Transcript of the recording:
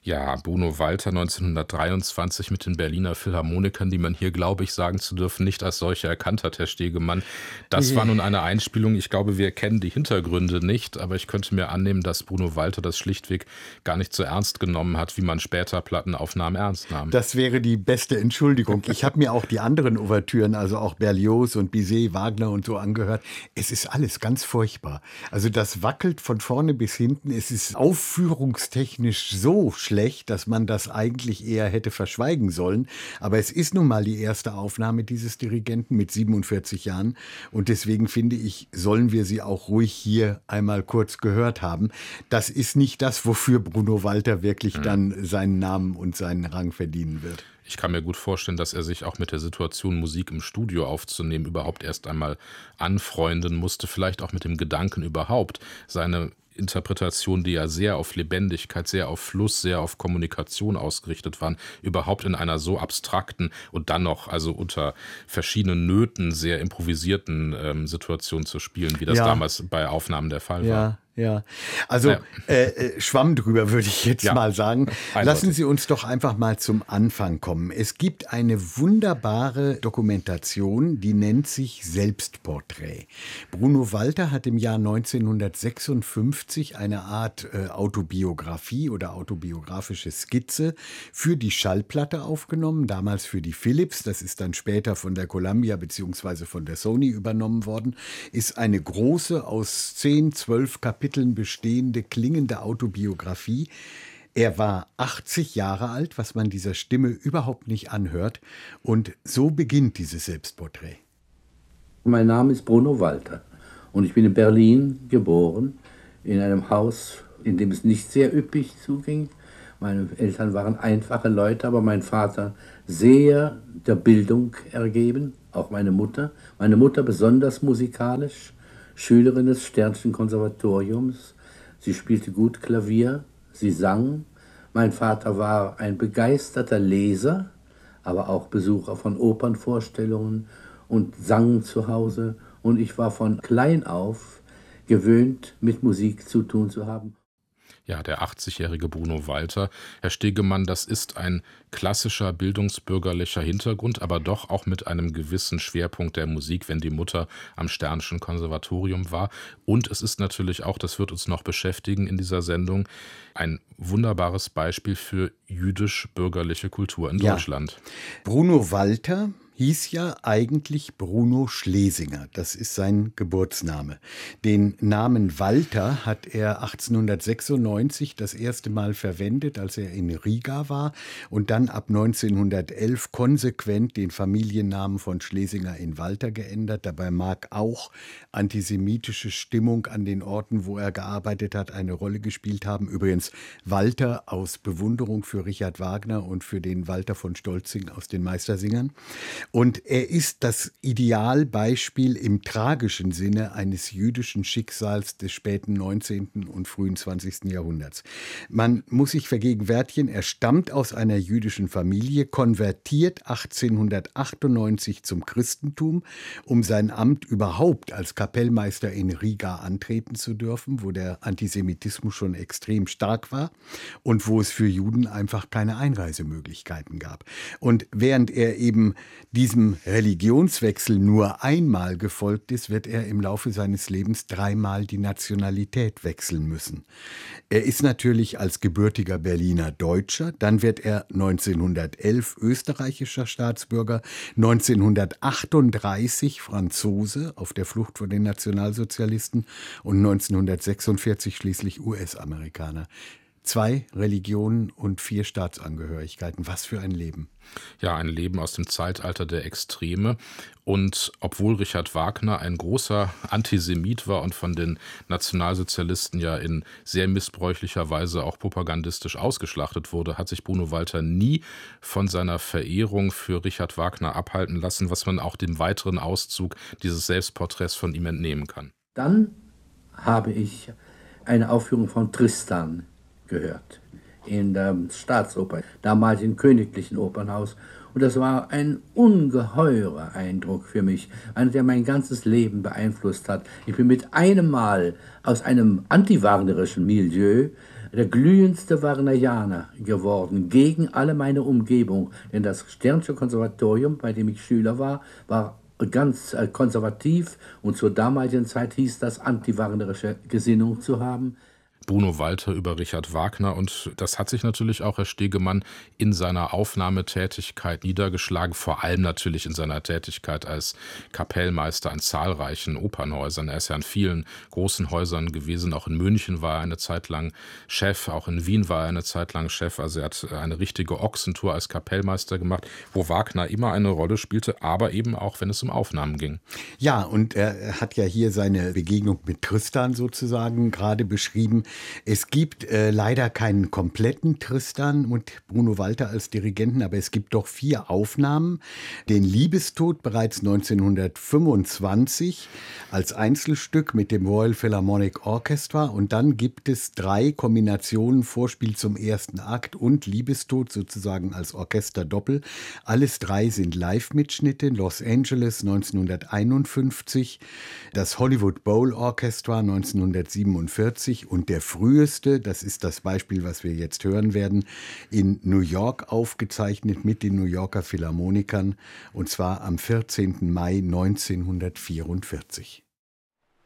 Ja, Bruno Walter 1923 mit den Berliner Philharmonikern, die man hier, glaube ich, sagen zu dürfen, nicht als solche erkannt hat, Herr Stegemann. Das war nun eine Einspielung. Ich glaube, wir kennen die Hintergründe nicht, aber ich könnte mir annehmen, dass Bruno Walter das schlichtweg gar nicht so ernst genommen hat, wie man später Plattenaufnahmen ernst nahm. Das wäre die beste Entschuldigung. Ich habe mir auch die anderen Ouvertüren, also auch Berlioz und Bizet, Wagner und so angehört. Es ist alles ganz furchtbar. Also das wackelt von vorne bis hinten. Es ist aufführungstechnisch so schlecht, dass man das eigentlich eher hätte verschweigen sollen. Aber es ist nun mal die erste Aufnahme dieses Dirigenten mit 47 Jahren. Und deswegen finde ich, sollen wir sie auch ruhig hier einmal kurz gehört haben. Das ist nicht das, wofür Bruno Walter wirklich dann seinen Namen und seinen Rang verdienen wird. Ich kann mir gut vorstellen, dass er sich auch mit der Situation, Musik im Studio aufzunehmen, überhaupt erst einmal anfreunden musste. Vielleicht auch mit dem Gedanken überhaupt, seine Interpretationen, die ja sehr auf Lebendigkeit, sehr auf Fluss, sehr auf Kommunikation ausgerichtet waren, überhaupt in einer so abstrakten und dann noch also unter verschiedenen Nöten sehr improvisierten Situation zu spielen, wie das damals bei Aufnahmen der Fall war. Ja, also Schwamm drüber, würde ich jetzt mal sagen. Eindeutig. Lassen Sie uns doch einfach mal zum Anfang kommen. Es gibt eine wunderbare Dokumentation, die nennt sich Selbstporträt. Bruno Walter hat im Jahr 1956 eine Art Autobiografie oder autobiografische Skizze für die Schallplatte aufgenommen, damals für die Philips. Das ist dann später von der Columbia bzw. von der Sony übernommen worden. Ist eine große, aus 10, 12 Kapiteln bestehende, klingende Autobiografie. Er war 80 Jahre alt, was man dieser Stimme überhaupt nicht anhört. Und so beginnt dieses Selbstporträt. Mein Name ist Bruno Walter und ich bin in Berlin geboren, in einem Haus, in dem es nicht sehr üppig zuging. Meine Eltern waren einfache Leute, aber mein Vater sehr der Bildung ergeben, auch meine Mutter. Meine Mutter besonders musikalisch, Schülerin des Stern'schen Konservatoriums. Sie spielte gut Klavier, sie sang. Mein Vater war ein begeisterter Leser, aber auch Besucher von Opernvorstellungen und sang zu Hause. Und ich war von klein auf gewöhnt, mit Musik zu tun zu haben. Ja, der 80-jährige Bruno Walter. Herr Stegemann, das ist ein klassischer bildungsbürgerlicher Hintergrund, aber doch auch mit einem gewissen Schwerpunkt der Musik, wenn die Mutter am Stern'schen Konservatorium war. Und es ist natürlich auch, das wird uns noch beschäftigen in dieser Sendung, ein wunderbares Beispiel für jüdisch-bürgerliche Kultur in Deutschland. Bruno Walter hieß ja eigentlich Bruno Schlesinger. Das ist sein Geburtsname. Den Namen Walter hat er 1896 das erste Mal verwendet, als er in Riga war und dann ab 1911 konsequent den Familiennamen von Schlesinger in Walter geändert. Dabei mag auch antisemitische Stimmung an den Orten, wo er gearbeitet hat, eine Rolle gespielt haben. Übrigens Walter aus Bewunderung für Richard Wagner und für den Walter von Stolzing aus den Meistersingern. Und er ist das Idealbeispiel im tragischen Sinne eines jüdischen Schicksals des späten 19. und frühen 20. Jahrhunderts. Man muss sich vergegenwärtigen, er stammt aus einer jüdischen Familie, konvertiert 1898 zum Christentum, um sein Amt überhaupt als Kapellmeister in Riga antreten zu dürfen, wo der Antisemitismus schon extrem stark war und wo es für Juden einfach keine Einreisemöglichkeiten gab. Und während er eben diesem Religionswechsel nur einmal gefolgt ist, wird er im Laufe seines Lebens dreimal die Nationalität wechseln müssen. Er ist natürlich als gebürtiger Berliner Deutscher, dann wird er 1911 österreichischer Staatsbürger, 1938 Franzose auf der Flucht vor den Nationalsozialisten und 1946 schließlich US-Amerikaner. 2 Religionen und 4 Staatsangehörigkeiten. Was für ein Leben. Ja, ein Leben aus dem Zeitalter der Extreme. Und obwohl Richard Wagner ein großer Antisemit war und von den Nationalsozialisten ja in sehr missbräuchlicher Weise auch propagandistisch ausgeschlachtet wurde, hat sich Bruno Walter nie von seiner Verehrung für Richard Wagner abhalten lassen, was man auch dem weiteren Auszug dieses Selbstporträts von ihm entnehmen kann. Dann habe ich eine Aufführung von Tristan gehört in der Staatsoper, damals im Königlichen Opernhaus. Und das war ein ungeheurer Eindruck für mich, einer, der mein ganzes Leben beeinflusst hat. Ich bin mit einem Mal aus einem antiwagnerischen Milieu der glühendste Wagnerianer geworden, gegen alle meine Umgebung. Denn das Sternsche Konservatorium, bei dem ich Schüler war ganz konservativ und zur damaligen Zeit hieß das, antiwagnerische Gesinnung zu haben. Bruno Walter über Richard Wagner, und das hat sich natürlich auch, Herr Stegemann, in seiner Aufnahmetätigkeit niedergeschlagen, vor allem natürlich in seiner Tätigkeit als Kapellmeister an zahlreichen Opernhäusern. Er ist ja in vielen großen Häusern gewesen, auch in München war er eine Zeit lang Chef, auch in Wien war er eine Zeit lang Chef, also er hat eine richtige Ochsentour als Kapellmeister gemacht, wo Wagner immer eine Rolle spielte, aber eben auch, wenn es um Aufnahmen ging. Ja, und er hat ja hier seine Begegnung mit Tristan sozusagen gerade beschrieben. Es gibt leider keinen kompletten Tristan und Bruno Walter als Dirigenten, aber es gibt doch 4 Aufnahmen. Den Liebestod bereits 1925 als Einzelstück mit dem Royal Philharmonic Orchestra, und dann gibt es 3 Kombinationen, Vorspiel zum ersten Akt und Liebestod sozusagen als Orchesterdoppel. Alles 3 sind Live-Mitschnitte, Los Angeles 1951, das Hollywood Bowl Orchestra 1947 und der früheste, das ist das Beispiel, was wir jetzt hören werden, in New York aufgezeichnet mit den New Yorker Philharmonikern, und zwar am 14. Mai 1944.